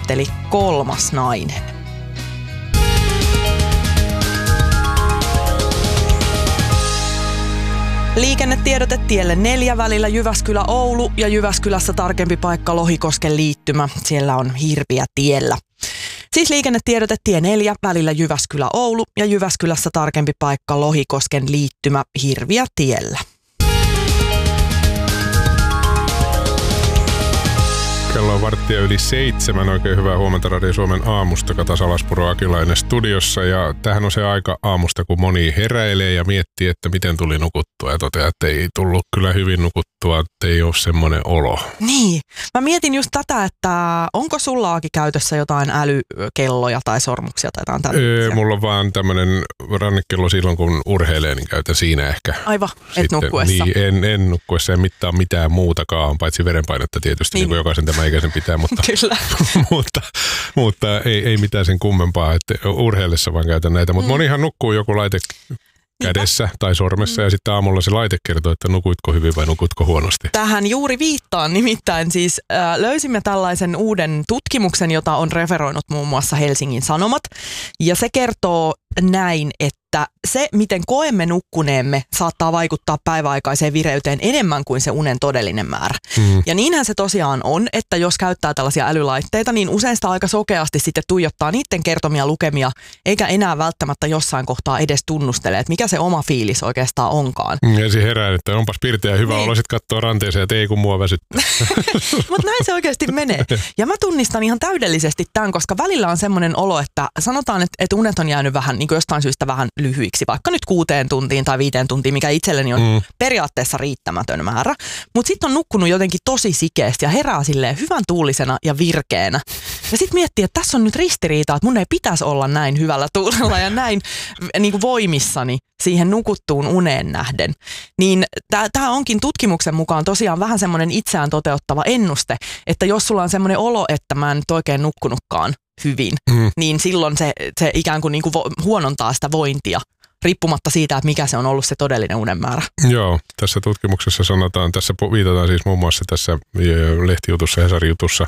soitteli 3. nainen. Liikennetiedote tielle 4 välillä Jyväskylä-Oulu ja Jyväskylässä tarkempi paikka Lohikosken liittymä. Siellä on hirviä tiellä. Siis liikennetiedote tie 4 välillä Jyväskylä-Oulu ja Jyväskylässä tarkempi paikka Lohikosken liittymä hirviä tiellä. Kello on 6:15. Oikein hyvää huomenta Radio Suomen aamusta. Kata Salaspuro Akilainen studiossa. Ja tämähän on se aika aamusta, kun moni heräilee ja miettii, että miten tuli nukuttua. Ja toteaa, että ei tullut kyllä hyvin nukuttua, että ei ole semmoinen olo. Niin. Mä mietin just tätä, että onko sullaakin käytössä jotain älykelloja tai sormuksia tai jotain tämmöisiä? Mulla on vaan tämmöinen rannekello silloin, kun urheilee, niin käytän siinä ehkä. Aivan, et nukkuessa. Niin, en nukkuessa, en mittaa mitään muutakaan, paitsi verenpainetta tietysti, niin kuin jokaisen tämä ikäisen pitää, mutta, Kyllä. mutta ei mitään sen kummempaa, että urheillessa vaan käytän näitä. Mutta monihan nukkuu joku laite kädessä tai sormessa ja sitten aamulla se laite kertoo, että nukuitko hyvin vai nukuitko huonosti. Tähän juuri viittaan, nimittäin siis löysimme tällaisen uuden tutkimuksen, jota on referoinut muun muassa Helsingin Sanomat. Ja se kertoo näin, että se, miten koemme nukkuneemme, saattaa vaikuttaa päiväaikaiseen vireyteen enemmän kuin se unen todellinen määrä. Ja niinhän se tosiaan on, että jos käyttää tällaisia älylaitteita, niin usein sitä aika sokeasti sitten tuijottaa niiden kertomia lukemia, eikä enää välttämättä jossain kohtaa edes tunnustele, että mikä se oma fiilis oikeastaan onkaan. Ja se herää, että onpas pirteä hyvä olo, sit kattoo ranteeseen, että ei kun mua väsyttää. Mutta näin se oikeasti menee. Ja mä tunnistan ihan täydellisesti tämän, koska välillä on semmoinen olo, että sanotaan, että unet on jäänyt vähän, niin kuin jostain syystä vähän lyhyiksi, vaikka nyt 6 tuntiin tai 5 tuntiin, mikä itselleni on periaatteessa riittämätön määrä. Mutta sitten on nukkunut jotenkin tosi sikeästi ja herää silleen hyvän tuulisena ja virkeänä. Ja sitten miettii, että tässä on nyt ristiriita, että mun ei pitäisi olla näin hyvällä tuulella ja näin niin kuin voimissani siihen nukuttuun uneen nähden. Niin tämä onkin tutkimuksen mukaan tosiaan vähän semmoinen itseään toteuttava ennuste, että jos sulla on semmoinen olo, että mä en nyt oikein nukkunutkaan hyvin, niin silloin se ikään kuin niinku huonontaa sitä vointia, riippumatta siitä, että mikä se on ollut se todellinen unen määrä. Joo, tässä tutkimuksessa sanotaan, tässä viitataan siis muun muassa tässä lehtijutussa, Hesari-jutussa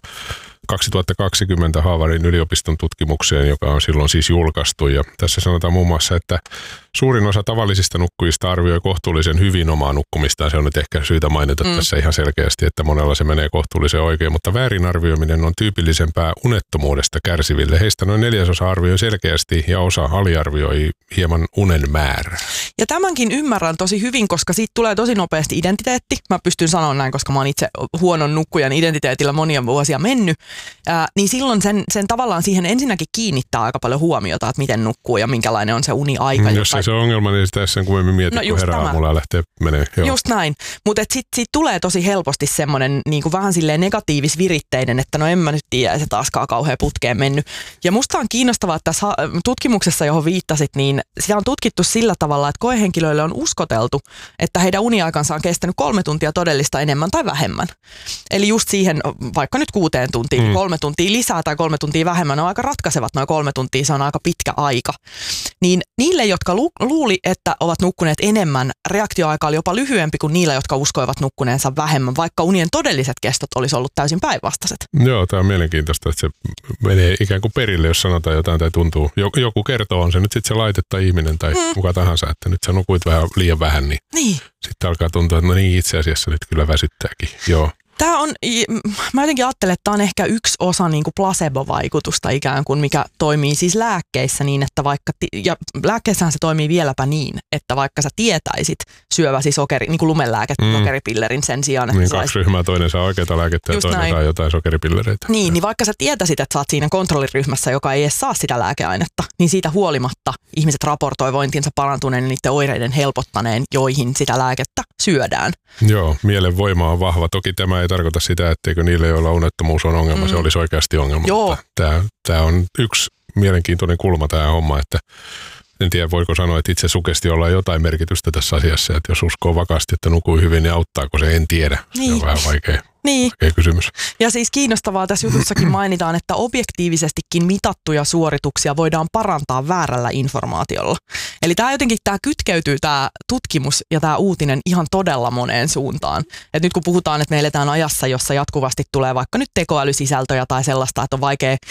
2020 Harvardin yliopiston tutkimukseen, joka on silloin siis julkaistu. Ja tässä sanotaan muun muassa, että suurin osa tavallisista nukkujista arvioi kohtuullisen hyvin omaa nukkumistaan. Se on nyt ehkä syytä mainita tässä ihan selkeästi, että monella se menee kohtuullisen oikein, mutta väärinarvioiminen on tyypillisempää unettomuudesta kärsiville. Heistä noin 4/4 arvioi selkeästi ja osa aliarvioi hieman unen määrää. Ja tämänkin ymmärrän tosi hyvin, koska siitä tulee tosi nopeasti identiteetti. Mä pystyn sanoa näin, koska mä oon itse huonon nukkujan identiteetillä monia vuosia mennyt. Niin silloin sen tavallaan siihen ensinnäkin kiinnittää aika paljon huomiota, että miten nukkuu ja minkälainen on se uniaika. Jos ei se on ongelma, niin sitä sen kummemmin mietit, kun herää aamulla ja lähtee menee. Joo. Just näin. Mutta sitten tulee tosi helposti semmoinen niinku vähän silleen negatiivisviritteinen, että no en mä nyt tiedä, se taaskaan kauhean putkeen mennyt. Ja musta on kiinnostavaa, että tässä tutkimuksessa, johon viittasit, niin sitä on tutkittu sillä tavalla, että koehenkilöille on uskoteltu, että heidän uniaikansa on kestänyt 3 tuntia todellista enemmän tai vähemmän. Eli just siihen vaikka nyt 6 tuntiin, 3 tuntia lisää tai 3 tuntia vähemmän on aika ratkaisevat. Noin 3 tuntia, se on aika pitkä aika. Niin niille, jotka luuli, että ovat nukkuneet enemmän, reaktioaika oli jopa lyhyempi kuin niillä, jotka uskoivat nukkuneensa vähemmän, vaikka unien todelliset kestot olisi ollut täysin päinvastaiset. Joo, tämä on mielenkiintoista, että se menee ikään kuin perille, jos sanotaan jotain tai tuntuu. Joku kertoo, on se nyt sitten se laite tai ihminen tai kuka tahansa, että nyt sä nukuit vähän liian vähän, niin sitten alkaa tuntua, että no niin, itse asiassa nyt kyllä väsyttääkin. Joo. Tämä on, mä jotenkin ajattelen, että tämä on ehkä yksi osa niin kuin placebo-vaikutusta ikään kuin, mikä toimii siis lääkkeissä niin, että ja lääkkeissähän se toimii vieläpä niin, että vaikka sä tietäisit syöväsi niin kuin lumelääkettä, sokeripillerin sen sijaan, että niin 2 ryhmää, toinen saa oikeaa lääkettä ja toinen saa jotain sokeripillereitä. Niin vaikka sä tietäisit, että sä oot siinä kontrolliryhmässä, joka ei edes saa sitä lääkeainetta, niin siitä huolimatta ihmiset raportoi vointinsa parantuneen ja niiden oireiden helpottaneen, joihin sitä lääkettä syödään. Joo, mielen voima on vahva. Toki tämä ei tarkoita sitä, etteikö niille, joilla unettomuus on ongelma, se olisi oikeasti ongelma. Joo. Tämä on yksi mielenkiintoinen kulma tämä homma, että en tiedä voiko sanoa, että itse sugestiolla on jotain merkitystä tässä asiassa, että jos uskoo vakaasti, että nukuu hyvin, niin auttaako se, en tiedä. Niin. Se on vähän vaikea kysymys. Ja siis kiinnostavaa tässä jutussakin mainitaan, että objektiivisestikin mitattuja suorituksia voidaan parantaa väärällä informaatiolla. Eli tämä kytkeytyy tämä tutkimus ja tämä uutinen ihan todella moneen suuntaan. Et nyt kun puhutaan, että me eletään ajassa, jossa jatkuvasti tulee vaikka nyt tekoälysisältöjä tai sellaista, että on vaikea